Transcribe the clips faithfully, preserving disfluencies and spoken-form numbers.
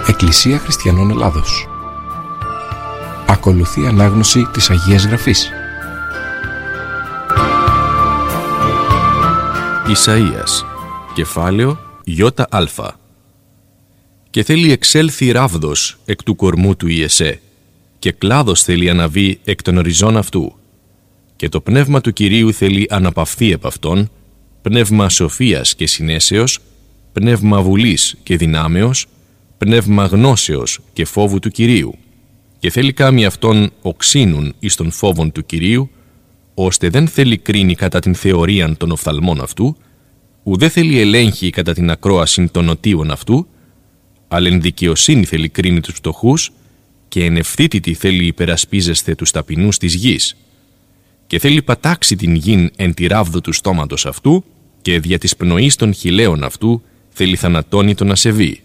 Εκκλησία Χριστιανών Ελλάδος. Ακολουθεί ανάγνωση της Αγίας Γραφής. Ισαΐας, κεφάλαιο Ια. Και θέλει εξέλθει ράβδος εκ του κορμού του Ιεσέ, και κλάδος θέλει αναβεί εκ των οριζών αυτού. Και το πνεύμα του Κυρίου θέλει αναπαυθεί επ' αυτόν, πνεύμα σοφίας και συνέσεως, πνεύμα βουλής και δυνάμεως, πνεύμα γνώσεως και φόβου του Κυρίου. Και θέλει κάμει αυτόν οξύνουν εις των φόβων του Κυρίου, ώστε δεν θέλει κρίνει κατά την θεωρίαν των οφθαλμών αυτού, ουδέ θέλει ελέγχει κατά την ακρόασιν των νοτίων αυτού, αλλά εν δικαιοσύνη θέλει κρίνει τους φτωχούς, και εν ευθύτητη θέλει υπερασπίζεσθε τους ταπεινούς της γης. Και θέλει πατάξει την γην εν τη ράβδο του στόματος αυτού, και δια της πνοής των χιλέων αυτού θέλει θανατώνει τον ασεβή.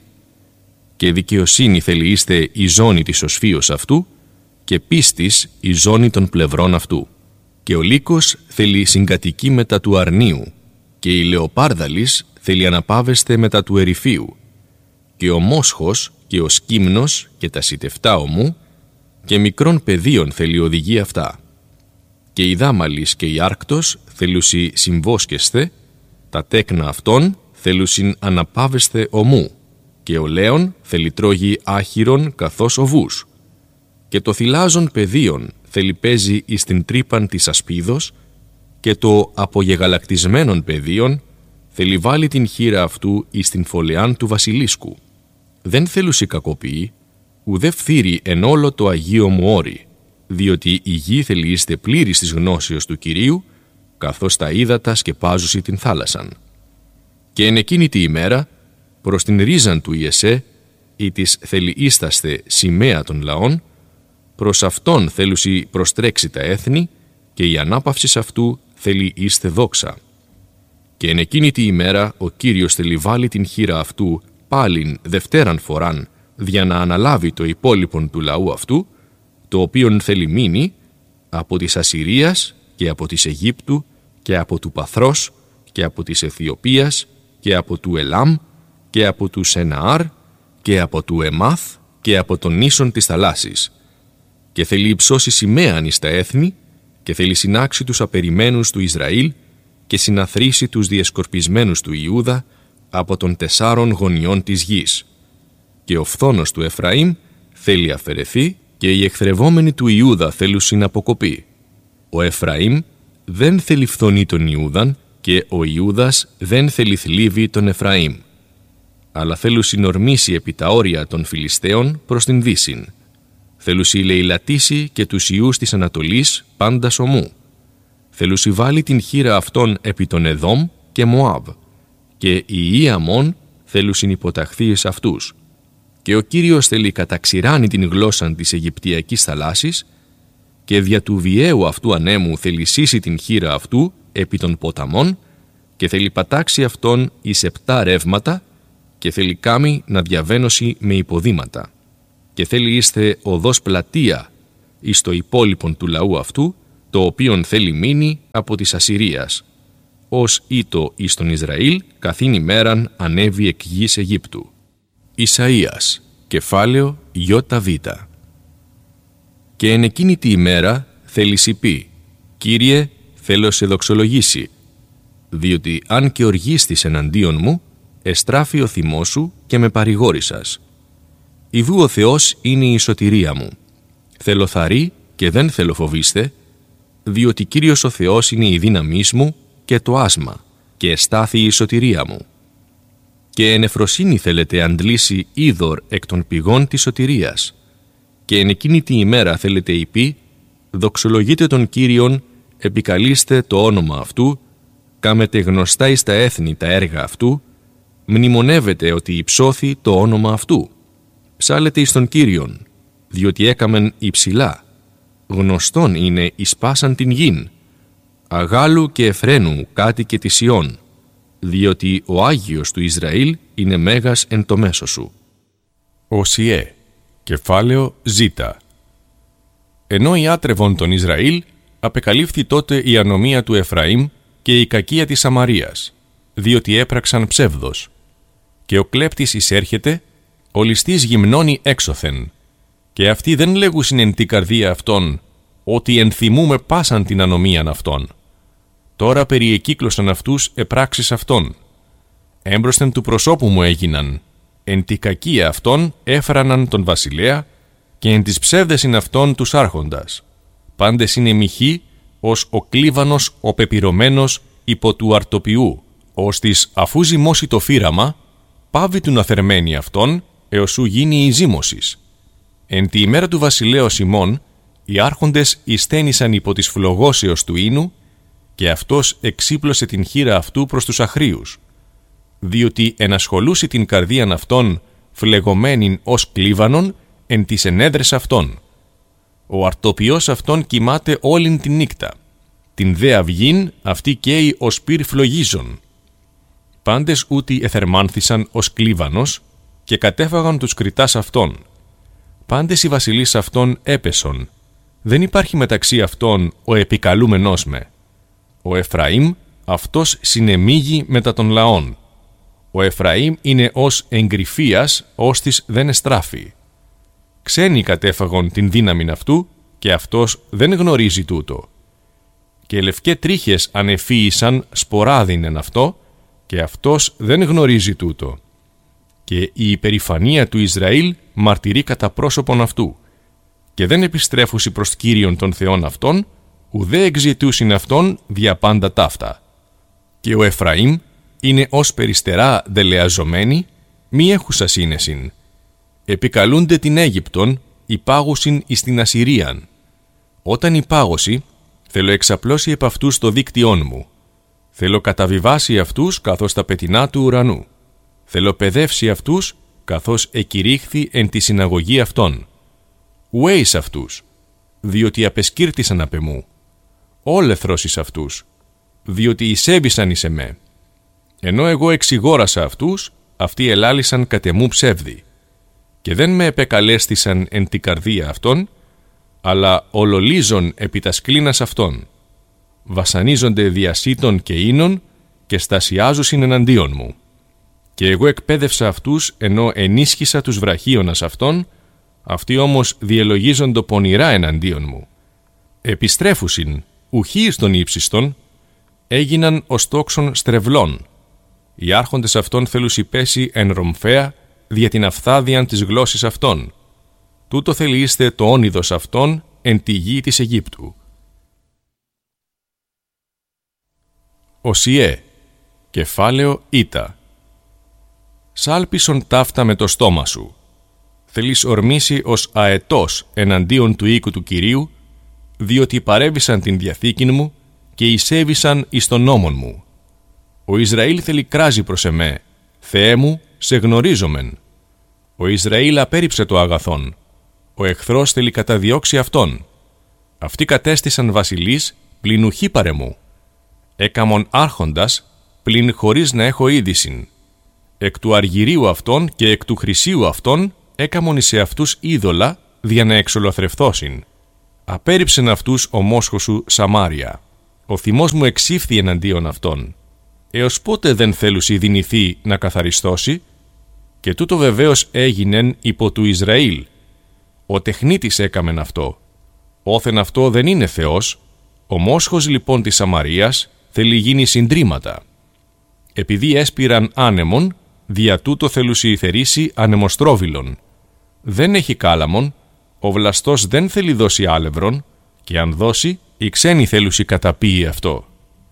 Και δικαιοσύνη θέλει είστε η ζώνη της οσφίως αυτού, και πίστης η ζώνη των πλευρών αυτού. Και ο λύκος θέλει συγκατοικεί μετά του αρνίου, και η λεοπάρδαλης θέλει αναπάβεστε μετά του ερυφίου. Και ο μόσχος και ο σκύμνος και τα σιτευτά ομού, και μικρών παιδίων θέλει οδηγεί αυτά. Και η δάμαλης και η άρκτος θέλουσι συμβόσκεσθε, τα τέκνα αυτών θέλουσιν αναπάβεσθε ομού, και ο λέον θέλει τρώγει άχυρον καθώς οβούς. Και το θυλάζον παιδίων θέλει παίζει εις την τρύπαν της ασπίδος, και το απογεγαλακτισμένον παιδίων θέλει βάλει την χείρα αυτού εις την φωλεάν του βασιλίσκου. Δεν θέλουσι κακοποιεί, ουδέ φθείρει εν όλο το Αγίο μου όρι, διότι η γη θέλει είστε πλήρης της γνώσεως του Κυρίου, καθώς τα ύδατα σκεπάζουσι την θάλασσαν. Και εν εκείνη τη ημέρα, προς την ρίζαν του Ιεσέ, ή της θέλει ίσταστε σημαία των λαών, προς αυτόν θέλουσι προστρέξει τα έθνη, και η ανάπαυση αυτού θέλει είστε δόξα. Και εν εκείνη τη ημέρα ο Κύριος θέλει βάλει την χείρα αυτού πάλιν δευτέραν φοράν, δια να αναλάβει το υπόλοιπον του λαού αυτού, το οποίον θέλει μείνει από της Ασσυρίας και από της Αιγύπτου και από του Παθρός και από της Αιθιοπίας και από του Ελάμ και από του Σεναάρ και από του Εμάθ και από τον νήσον της θαλάσσης. Και θέλει υψώσει σημαίαν εις τα έθνη, και θέλει συνάξει τους απεριμένους του Ισραήλ και συναθρήσει τους διεσκορπισμένους του Ιούδα από των τεσσάρων γωνιών της γης. Και ο φθόνος του Εφραήμ θέλει αφαιρεθεί, και οι εχθρευόμενοι του Ιούδα θέλουσιν αποκοπεί. Ο Εφραήμ δεν θέλει φθονεί τον Ιούδαν, και ο Ιούδας δεν θέλει θλίβει τον Εφραήμ. Αλλά θέλουσιν ορμήσει επί τα όρια των Φιλιστέων προς την Δύσιν. Θέλουσι λεηλατήσει και τους ιούς της Ανατολής πάντα ομού. Θέλουσι βάλει την χείρα αυτών επί τον Εδόμ και Μωάβ, και οι ιοί Αμών θέλουσιν υποταχθεί εις αυτούς. Και ο Κύριος θέλει καταξηράνει την γλώσσαν της Αιγυπτιακής θαλάσσης, και δια του βιαίου αυτού ανέμου θέλει σύσει την χείρα αυτού επί των ποταμών, και θέλει πατάξει αυτόν εις επτά ρεύματα, και θέλει κάμει να διαβαίνωση με υποδήματα. Και θέλει είστε οδός πλατεία εις το υπόλοιπον του λαού αυτού, το οποίον θέλει μείνει από της Ασσυρίας, ως ήτο εις τον Ισραήλ καθήν ημέραν ανέβη εκ γης Αιγύπτου. Ισαΐας, κεφάλαιο Ιβ. Και εν εκείνη τη ημέρα θέλει σοι πει, Κύριε, θέλω σε δοξολογήσει, διότι αν και οργίστης εναντίον μου, εστράφει ο θυμός σου και με παρηγόρησας. Ιδού ο Θεός είναι η σωτηρία μου. Θέλω θαρρή και δεν θέλω φοβήστε, διότι Κύριος ο Θεός είναι η δύναμής μου και το άσμα, και εστάθη η σωτηρία μου. Και εν εφροσύνη θέλετε αντλήσει είδωρ εκ των πηγών της σωτηρίας, και εν εκείνη τη ημέρα θέλετε υπεί, δοξολογείτε τον Κύριον, επικαλείστε το όνομα αυτού, κάμετε γνωστά εις τα έθνη τα έργα αυτού, μνημονεύετε ότι υψώθη το όνομα αυτού. Ψάλετε εις τον Κύριον, διότι έκαμεν υψηλά, γνωστόν είναι εις πάσαν την γην, αγάλου και Εφραίνου κάτοικε της Ιών, διότι ο Άγιος του Ισραήλ είναι μέγας εν το μέσο σου. Οσιέ, κεφάλαιο Ζ. Ενώ ιάτρευον τον Ισραήλ, απεκαλύφθη τότε η ανομία του Εφραήμ και η κακία της Σαμαρίας, διότι έπραξαν ψεύδος. Και ο κλέπτης εισέρχεται Ο ληστής γυμνώνει έξωθεν, και αυτοί δεν λέγουσιν εν τη καρδία αυτών, ότι ενθυμούμε πάσαν την ανομίαν αυτών. Τώρα περιεκύκλωσαν αυτούς επράξεις αυτών. Έμπροσθεν του προσώπου μου έγιναν, εν τη κακία αυτών έφραναν τον βασιλέα, και εν της ψεύδεσιν αυτών τους άρχοντας. Πάντες είναι μοιχοί, ως ο κλίβανος ο πεπυρωμένος υπό του αρτοπιού, ως της αφού ζυμώσει το φύραμα, πάβει του να θερμαίνει αυτόν, έως σου γίνει η ζύμωσης. Εν τη ημέρα του βασιλέως ημών, οι άρχοντες εισθένησαν υπό της φλογώσεως του ίνου, και αυτός εξύπλωσε την χείρα αυτού προς τους αχρίους, διότι ενασχολούσε την καρδίαν αυτών φλεγωμένην ως κλίβανον εν τις ενέδρες αυτών. Ο αρτοπιός αυτών κοιμάται όλην τη νύκτα, την δε αυγήν αυτή καίει ως πυρ φλογίζων. Πάντες ούτι εθερμάνθησαν ως κλίβανος και κατέφαγαν τους κριτάς αυτών. Πάντες οι βασιλείς αυτών έπεσον. Δεν υπάρχει μεταξύ αυτών ο επικαλούμενός με. Ο Εφραήμ αυτός συνεμίγει μετά των λαών. Ο Εφραήμ είναι ως εγκρυφίας, ώστις δεν εστράφει. Ξένοι κατέφαγον την δύναμην αυτού, και αυτός δεν γνωρίζει τούτο. Και λευκέ τρίχες ανεφύησαν σποράδιν εν αυτό, και αυτός δεν γνωρίζει τούτο. Και η υπερηφανία του Ισραήλ μαρτυρεί κατά πρόσωπον αυτού, και δεν επιστρέφουσι προς Κύριον των Θεών αυτών, ουδέ εξητούσιν αυτόν δια πάντα ταύτα. Και ο Εφραήμ είναι ως περιστερά δελεαζομένη, μη έχουσα σύνεσιν. Επικαλούνται την Αίγυπτον, υπάγουσιν εις την Ασσυρίαν. Όταν υπάγωση, θέλω εξαπλώσει επ' αυτούς το δίκτυόν μου. Θέλω καταβιβάσει αυτούς καθώς τα πετεινά του ουρανού. Θέλω παιδεύσει αυτούς καθώς εκηρύχθη εν τη συναγωγή αυτών. Ουέ εις αυτούς, διότι απεσκύρτησαν απ' εμού. Όλεθρος εις αυτούς, διότι εισέβησαν εις εμέ. Ενώ εγώ εξηγόρασα αυτούς, αυτοί ελάλησαν κατ' εμού ψεύδι. Και δεν με επεκαλέστησαν εν τη καρδία αυτών, αλλά ολολίζον επί τας κλίνας αυτών. Βασανίζονται διασύτων και ίνων και στασιάζουσιν εναντίον μου. Και εγώ εκπαίδευσα αυτούς ενώ ενίσχυσα τους βραχίωνας αυτών, αυτοί όμως διελογίζοντο πονηρά εναντίον μου. Επιστρέφουσιν, ουχοί εις των ύψιστον, έγιναν ως τόξον στρεβλών. Οι άρχοντες αυτών θέλουσι πέσει εν ρομφαία δια την αφθάδιαν της γλώσσης αυτών. Τούτο θελείστε το όνειδος αυτών εν τη γη της Αιγύπτου. Οσιέ, κεφάλαιο Ήτα. Σάλπισον ταύτα με το στόμα σου. Θέλεις ορμήσει ως αετός εναντίον του οίκου του Κυρίου, διότι παρέβησαν την διαθήκην μου και εισέβησαν εις τον νόμον μου. Ο Ισραήλ θέλει κράζει προς εμέ, Θεέ μου, σε γνωρίζομεν. Ο Ισραήλ απέρριψε το αγαθόν. Ο εχθρός θέλει καταδιώξει αυτόν. Αυτοί κατέστησαν βασιλείς πλην ουχή παρεμού. Έκαμον άρχοντας πλην χωρίς να έχω είδησιν. Εκ του αργυρίου αυτών και εκ του χρυσίου αυτών έκαμον εις αυτούς είδωλα δια να εξολοθρευθώσιν. Απέρριψεν αυτούς ο μόσχος σου Σαμάρια. Ο θυμός μου εξήφθη εναντίον αυτών. Έως πότε δεν θέλουσι δυνηθεί να καθαριστώσει? Και τούτο βεβαίως έγινεν υπό του Ισραήλ. Ο τεχνίτης έκαμεν αυτό. Όθεν αυτό δεν είναι Θεός. Ο μόσχος λοιπόν της Σαμαρίας θέλει γίνει συντρίμματα. Επειδή έσπηραν άνεμον, δια τούτο θέλουσι θερήσει ανεμοστρόβιλον. Δεν έχει κάλαμον, ο βλαστός δεν θέλει δώσει άλευρον, και αν δώσει, οι ξένοι θέλουσι καταπίει αυτό.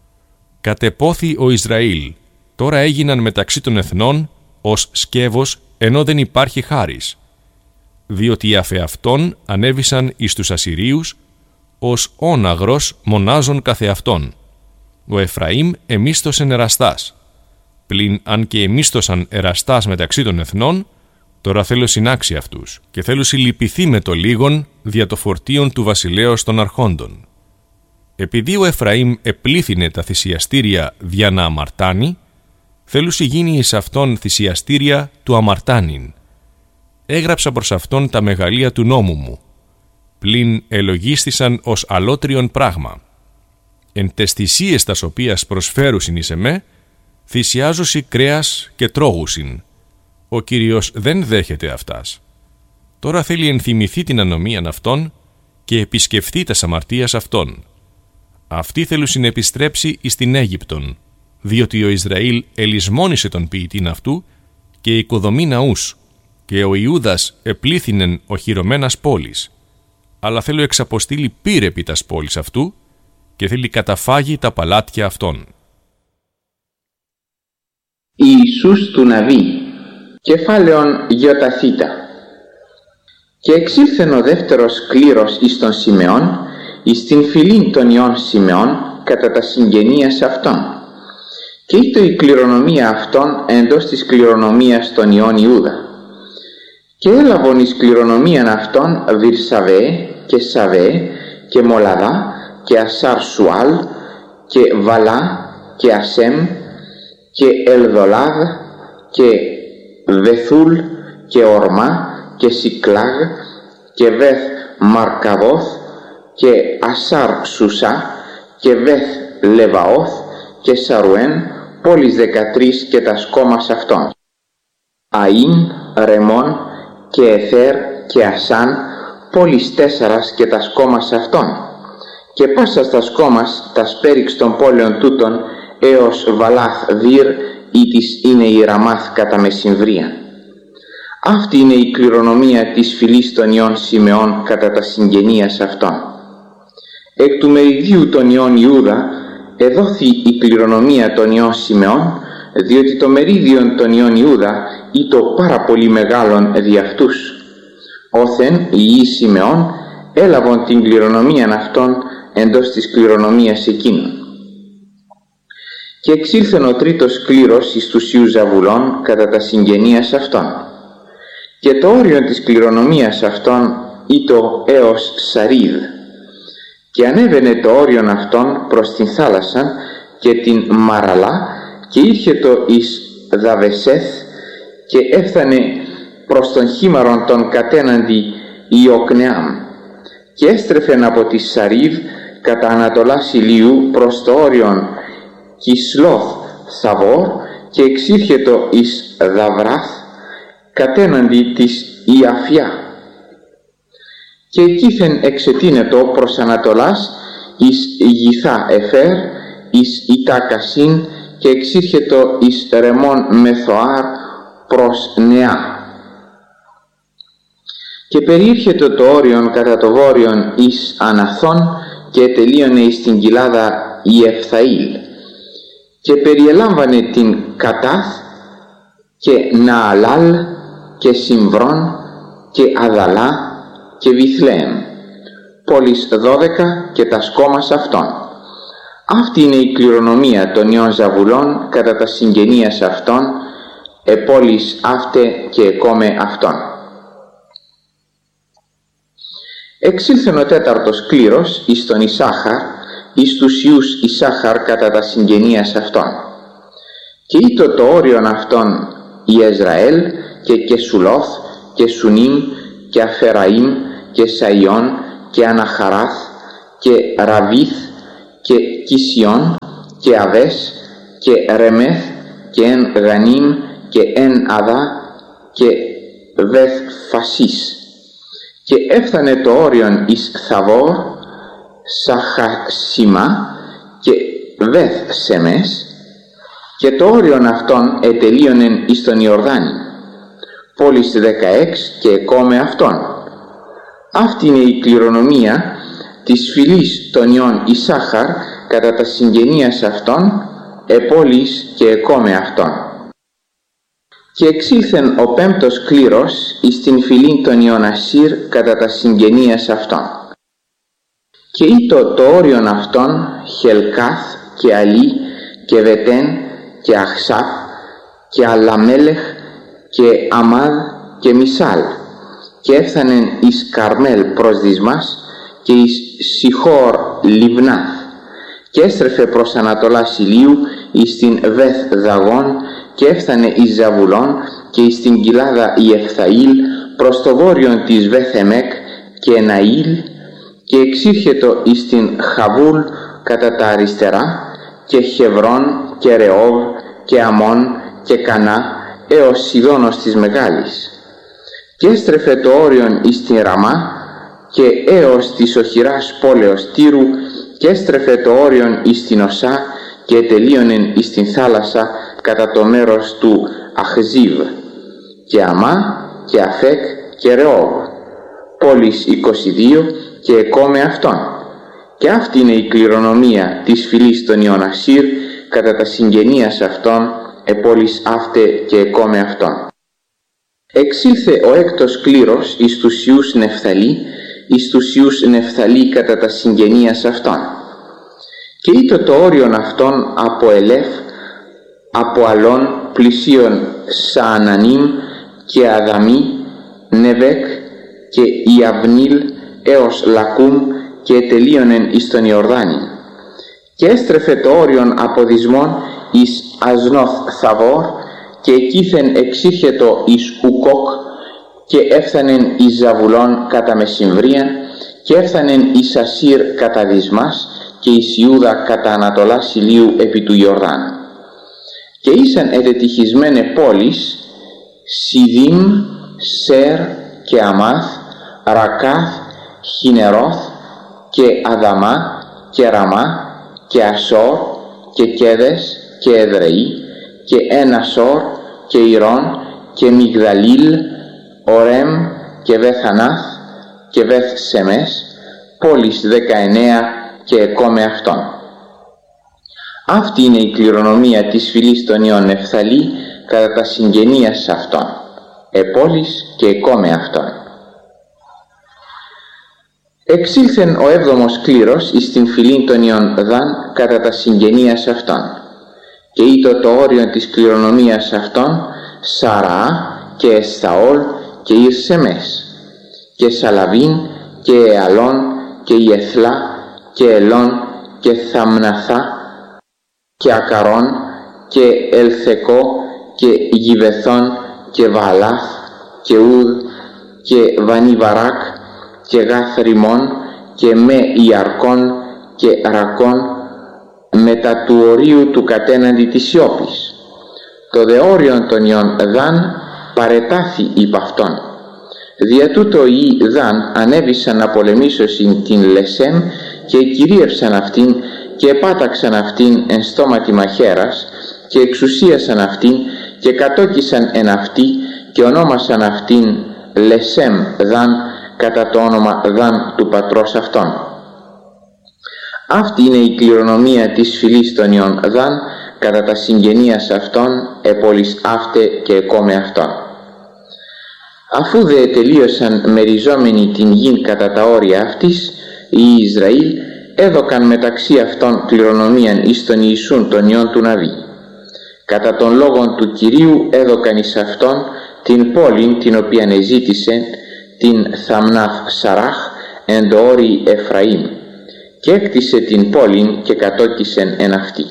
Κατεπόθη ο Ισραήλ, τώρα έγιναν μεταξύ των εθνών ως σκεύος, ενώ δεν υπάρχει χάρις. Διότι οι αφεαυτών ανέβησαν εις τους Ασσυρίους, ως όναγρος μονάζων καθεαυτών. Ο Εφραήμ εμίστοσεν εραστάς. Πλην αν και εμίστοσαν εραστάς μεταξύ των εθνών, τώρα θέλω συνάξει αυτούς και θέλω συλλυπηθεί με το λίγον δια το φορτίον του βασιλέως των αρχόντων. Επειδή ο Εφραήμ επλήθυνε τα θυσιαστήρια δια να αμαρτάνει, θέλουσι γίνει εις αυτόν θυσιαστήρια του αμαρτάνειν. Έγραψα προς αυτόν τα μεγαλεία του νόμου μου, πλην ελογίστησαν ως αλότριον πράγμα. Εν τες θυσίες τας οποίας προσφέρουσιν εις εμέ, θυσιάζουσι κρέας και τρώγουσιν. ο Κύριος δεν δέχεται αυτάς. Τώρα θέλει ενθυμηθεί την ανομίαν αυτών και επισκεφθεί τα αμαρτίας αυτών. Αυτοί θέλουν επιστρέψει εις την Αίγυπτον, διότι ο Ισραήλ ελισμόνισε τον ποιητήν αυτού και οικοδομεί ναούς, και ο Ιούδας επλήθυνεν οχυρωμένας πόλης, αλλά θέλω εξαποστείλει πύρ επί τας πόλης αυτού και θέλει καταφάγει τα παλάτια αυτών. Ιησούς του Ναβί, κεφάλαιον γιοταθήτα. Και εξήλθεν ο δεύτερος κλήρος εις τον Σιμεών, εις την φυλήν των ιών Σιμεών, κατά τα συγγενείας αυτών. Και ήτο η κληρονομία αυτών εντός της κληρονομίας των ιών Ιούδα. Και έλαβον εις κληρονομίαν αυτών Βυρσαβέ και Σαβέ και Μολαδά και Ασάρ Σουάλ και Βαλά και Ασέμ και Ελδολάδ και Βεθούλ και Ορμά και Σικλάγ και Βεθ Μαρκαβόθ και Ασάρ Σουσά και Βεθ Λεβαόθ και Σαρουέν, πόλεις δεκατρείς και τα σκόμας αυτών. Αΐν, Ρεμόν και Εθέρ και Ασάν, πόλεις τέσσερας και τα σκόμας αυτών. Και πάσα στα σκόμας τα σπέριξ των πόλεων τούτων έως Βαλάθ Δύρ, ή της είναι η Ραμάθ κατά μεσημβρία. Αυτή είναι η κληρονομία της φυλής των ιών Σιμεών κατά τα συγγενείας αυτών. Εκ του μεριδίου των ιών Ιούδα εδόθη η κληρονομία των ιών Σιμεών, διότι το μερίδιο των ιών Ιούδα ήτο πάρα πολύ μεγάλον δι' αυτούς. Όθεν οι ιοί Σιμεών έλαβαν την κληρονομία αυτών εντός της κληρονομίας εκείνων. Και εξήλθεν ο τρίτος κλήρος εις τους ιούς Ζαβουλών κατά τα συγγενείας αυτών. Και το όριο της κληρονομίας αυτών ήτο έως Σαρίδ. Και ανέβαινε το όριον αυτών προς την θάλασσα και την Μαραλά και ήρχε το εις Δαβεσέθ και έφτανε προς τον χήμαρον τον κατέναντι Ιοκνεάμ και έστρεφεν από τη Σαρίδ κατά ανατολάς ηλίου προς το όριον Κισλόθ Θαβόρ και εξήρχε το εις Δαβράθ κατέναντι της Ιαφιά. Και εκείθεν εξετείνετο προς ανατολάς εις Γιθά Εφέρ, εις Ιτάκασιν και εξήρχετο εις Ρεμόν Μεθοάρ προς Νεά. Και περιήρχετο το όριον κατά το βόρειον εις Αναθών και τελείωνε εις την κοιλάδα Ιεφθαήλ. Και περιελάμβανε την Κατάθ και Νααλάλ και Συμβρών και Αδαλά και Βιθλεέμ, πόλεις δώδεκα και τα σκόμας αυτών. Αυτή είναι η κληρονομία των ιών Ζαβουλών κατά τα συγγενείας αυτών, επόλεις αύτε και εκόμε αυτών. Εξήλθεν ο τέταρτος κλήρος εις τον Ισάχαρ, εις τους ιούς Ισάχαρ κατά τα συγγενείας αυτών. Και ήτο το όριον αυτών Ιεζραέλ και Κεσουλόθ και Σουνίμ και Αφεραήμ και Σαϊόν και Αναχαράθ και Ραβίθ και Κισιόν και Αβές και Ρεμέθ και Εν Γανίμ και Εν Αδά και Βεθ Φασίς. Και έφτανε το όριον εις Θαβόρ, Σαχασιμά και Βεθ Σεμές και το όριον αυτών ετελείωνεν εις τον Ιορδάνη, πόλεις δεκαέξι και εκόμε αυτών. Αυτή είναι η κληρονομία της φυλής των ιών Ισάχαρ κατά τα συγγενείας αυτών, επόλεις και εκόμε αυτών. Και εξήλθεν ο πέμπτος κλήρος εις την φυλήν των ιών Ασύρ κατά τα συγγενείας αυτών. Και ήτο το όριον αυτών Χελκάθ και Αλή και Βετέν και Αχσάπ και Αλαμέλεχ και Αμάδ και Μισάλ και έφθανεν εις Καρμέλ προς Δυσμάς και εις Σιχόρ Λιβνάθ και έστρεφε προς ανατολάς ηλίου εις την Βεθ Δαγών και έφθανε εις Ζαβουλών και εις την κοιλάδα Ιεφθαήλ προς το βόρειον της Βεθ Εμέκ και Ναήλ και εξήρχετο εις την Χαβούλ κατά τα αριστερά και Χευρών και Ρεόβ και Αμών και Κανά έως Σιδώνος της Μεγάλης, και έστρεφε το όριον εις την Ραμά και έως της οχυράς πόλεως Τύρου, και έστρεφε το όριον εις την Οσά και τελείωνεν εις την θάλασσα κατά το μέρος του Αχζίβ, και Αμά και Αφέκ και Ρεόβ, πόλεις είκοσι δύο, και εκόμε αυτόν. Και αυτή είναι η κληρονομία της φυλής των ιών Ασσύρ κατά τα συγγενείας αυτών, επόλεις αύτε και εκόμε αυτόν. Εξήλθε ο έκτος κλήρος εις τους ιούς Νεφθαλή, εις τους ιούς Νεφθαλή κατά τα συγγενείας αυτών. Και ήτο το όριον αυτών από Ελέφ, από Αλών πλησίον Σαανανίμ και Αδαμί, Νεβέκ και Ιαβνίλ έως Λακούμ, και τελείωνεν εις τον Ιορδάνη. Και έστρεφε το όριον από Δυσμών εις Ασνόθ Θαβόρ, και εκείθεν εξήρχετο εις Ουκόκ, και έφθανεν εις Ζαβουλών κατά μεσημβρίαν, και έφθανεν εις Ασσύρ κατά Δυσμάς, και εις Ιούδα κατά Ανατολάς ηλίου επί του Ιορδάνου. Και ήσαν ετετυχισμένε πόλεις Σιδίμ, Σέρ και Αμάθ, Ρακάθ, Χινερώθ και Αδαμά και Ραμά και Ασόρ και Κέδες και Εδρεή και Ενασόρ και Ιρών και Μιγδαλίλ, Ορέμ και Βεθανάθ και Βεθ Σεμές, πόλεις δεκαεννέα και εκόμε αυτών. Αυτή είναι η κληρονομία της φυλής των ιών Νεφθαλή κατά τα συγγενείας αυτών, επόλεις και εκόμε αυτών. Εξήλθεν ο έβδομος κλήρος εις την φυλήν των ιών Δαν κατά τα συγγενείας αυτών, και ήτο το όριον της κληρονομίας αυτών Σαραά και Εσταόλ και Ιρσεμές και Σαλαβίν και Εαλών και Ιεθλά και Ελών και Θαμναθά και Ακαρών και Ελθεκό και Γιβεθών και Βαλάθ και Ουδ και Βανιβαράκ και Γάθριμών και με Ιαρκών και Ρακών, μετά του ορίου του κατέναντι της Σιώπης. Το δε όριον των ιών Δαν παρετάθη υπ' αυτόν. Δια τούτο οι Δαν ανέβησαν να πολεμήσωσιν την Λεσέμ και κυρίευσαν αυτήν και επάταξαν αυτήν εν στόματι μαχαίρας και εξουσίασαν αυτήν και κατόκισαν εν αυτή και ονόμασαν αυτήν Λεσέμ Δαν κατά το όνομα Δαν του πατρός αυτών. Αυτή είναι η κληρονομία της φυλής των ιών Δαν κατά τα συγγενείας αυτών, επόλεις αύτε και εκόμε αυτών. Αφού δε τελείωσαν μεριζόμενοι την γην κατά τα όρια αυτής, οι Ισραήλ έδωκαν μεταξύ αυτών κληρονομίαν εις τον Ιησούν των ιών του Ναβί. Κατά των λόγων του Κυρίου έδωκαν εις αυτόν την πόλην την οποία εζήτησε, την Θαμνάθ Σαράχ εν το όρι Εφραήμ, και έκτισε την πόλην και κατόκισεν εν αυτή.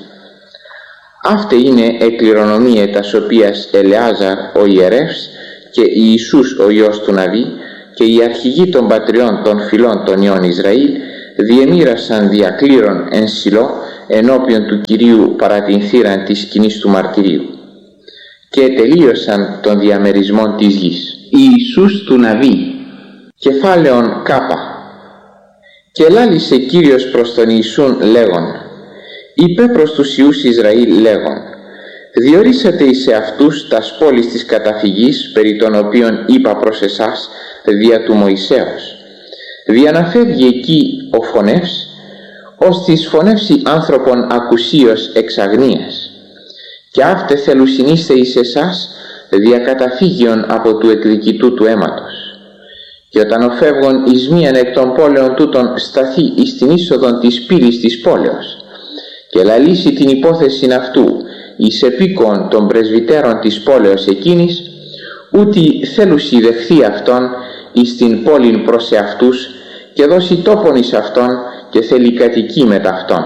Αυτή είναι εκληρονομία τας οποίας Ελεάζαρ ο ιερεύς και Ιησούς ο Υιός του Ναβί και οι αρχηγοί των πατριών των φυλών των ιών Ισραήλ διεμοίρασαν διακλήρων εν Σιλό ενώπιον του Κυρίου παρά την θύραν της σκηνής του μαρτυρίου, και τελείωσαν των διαμερισμών της γης. Ιησούς του Ναβί, κεφάλαιον Κάπα. Και λάλησε Κύριος προς τον Ιησούν λέγον, είπε προς τους Ιούς Ισραήλ λέγον, διορίσατε εις εαυτούς τας πόλεις της καταφυγής, περί των οποίων είπα προς εσάς δια του Μωυσέως. Διαναφεύγει εκεί ο φωνεύς, ως της φωνεύσει άνθρωπον ακουσίως εξ αγνίας. Και αύτε θελουσινίστε εις εσάς διακαταφύγιον από του εκδικητού του αίματος. Και όταν ο φεύγων εις μίαν εκ των πόλεων τούτων σταθεί εις την είσοδον της πύλης της πόλεως και λαλήσει την υπόθεση αυτού εις επίκον των πρεσβυτέρων της πόλεως εκείνης, ούτι θέλουσι δεχθεί αυτόν εις την πόλην προς εαυτούς και δώσει τόπον εις αυτόν και θέλει κατοικεί μετ' αυτόν.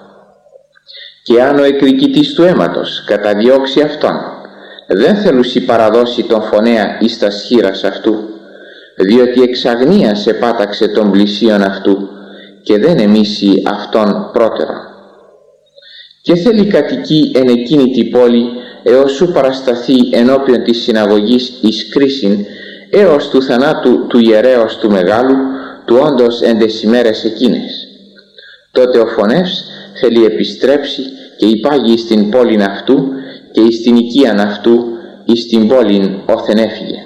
Και αν ο εκδικητής του αίματος καταδιώξει αυτόν, δεν θέλουσι παραδώσει τον φωνέα εις τας χείρας αυτού, διότι εξ αγνίας επάταξε τον πλησίον αυτού και δεν εμίσει αυτόν πρώτερον. Και θέλει κατοικεί εν εκείνη την πόλη έως σου παρασταθεί ενώπιον της συναγωγής εις κρίσιν, έως του θανάτου του ιερέως του μεγάλου, του όντως εν τες ημέρες εκείνες. Τότε ο φωνεύς θέλει επιστρέψει και υπάγει στην πόλην αυτού και εις την οικίαν αυτού, εις την πόλην όθεν έφυγε.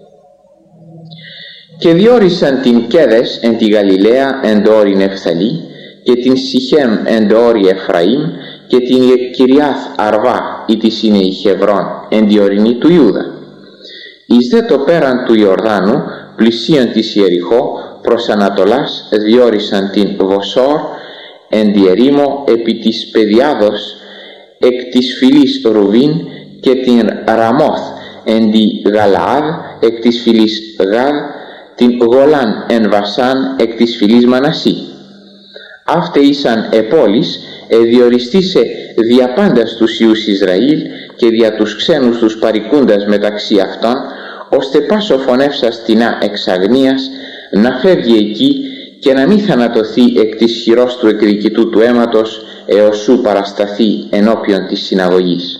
Και διόρισαν την Κέδες εν τη Γαλιλαία εν το όριν Ευθαλή, και την Σιχέμ εν το όρι Εφραήμ, και την Κυριάθ Αρβά, ή της είναι η Χεβρών, εν τη ορεινή του Ιούδα. Εις δε το πέραν του Ιορδάνου, πλησίον της Ιεριχώ, προς Ανατολάς διόρισαν την Βοσόρ εν τη ερήμο επί της Παιδιάδος εκ της φυλής Ρουβίν, και την Ραμόθ εν τη Γαλαάδ εκ της φυλής Γάδ, την Γολάν εν Βασάν εκ της φυλής Μανασί. Αύτε ήσαν επόλεις εδιοριστήσε δια πάντας τους Ιούς Ισραήλ και δια τους ξένους τους παρικούντας μεταξύ αυτών, ώστε πάσο φωνεύσας τεινά εξ αγνίας να φεύγει εκεί και να μην θανατωθεί εκ της χειρός του εκδικητού του αίματος, έως σου παρασταθεί ενώπιον της συναγωγής.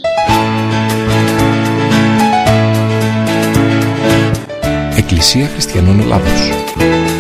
Εκκλησία Χριστιανών Ελλάδος.